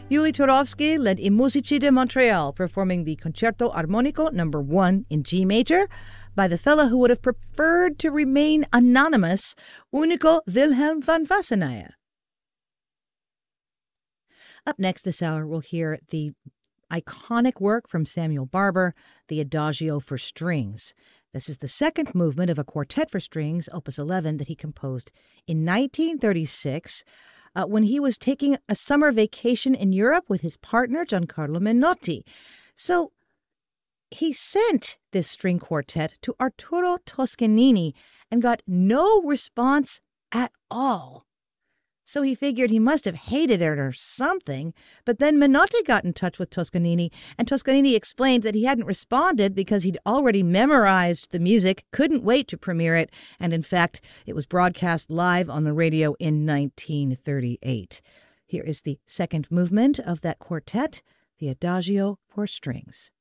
Yuli Turovsky led I Musici de Montreal, performing the Concerto Armonico No. 1 in G major by the fellow who would have preferred to remain anonymous, Unico Wilhelm van Wassenaar. Up next this hour, we'll hear the iconic work from Samuel Barber, the Adagio for Strings. This is the second movement of a quartet for strings, Opus 11, that he composed in 1936 when he was taking a summer vacation in Europe with his partner, Giancarlo Menotti. So he sent this string quartet to Arturo Toscanini and got no response at all. So he figured he must have hated it or something. But then Menotti got in touch with Toscanini, and Toscanini explained that he hadn't responded because he'd already memorized the music, couldn't wait to premiere it, and in fact, it was broadcast live on the radio in 1938. Here is the second movement of that quartet, the Adagio for Strings.